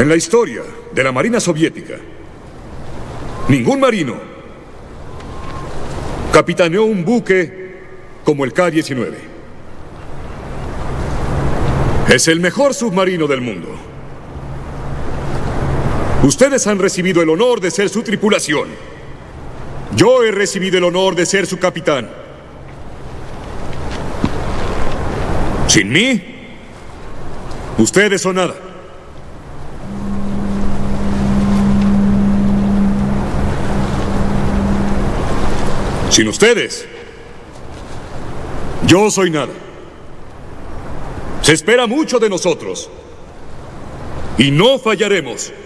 En la historia de la Marina Soviética, ningún marino capitaneó un buque como el K-19. Es el mejor submarino del mundo. Ustedes han recibido el honor de ser su tripulación. Yo he recibido el honor de ser su capitán. Sin mí, ustedes son nada. Sin ustedes, yo soy nada. Se espera mucho de nosotros y no fallaremos.